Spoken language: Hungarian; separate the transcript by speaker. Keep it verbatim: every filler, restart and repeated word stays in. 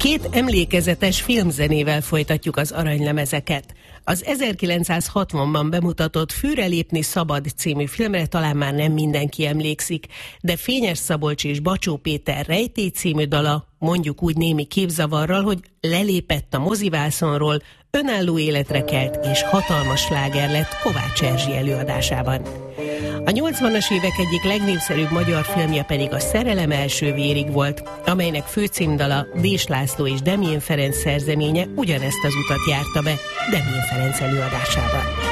Speaker 1: Két emlékezetes filmzenével folytatjuk az aranylemezeket. Az ezerkilencszázhatvanban bemutatott Fűre lépni szabad című filmre talán már nem mindenki emlékszik, de Fényes Szabolcs és Bacsó Péter Rejtély című dala, mondjuk úgy némi képzavarral, hogy lelépett a mozivászonról, önálló életre kelt és hatalmas sláger lett Kovács Erzsi előadásában. A nyolcvanas évek egyik legnépszerűbb magyar filmje pedig a Szerelem első vérig volt, amelynek főcímdala Dés László és Demjén Ferenc szerzeménye ugyanezt az utat járta be Demjén Ferenc előadásában.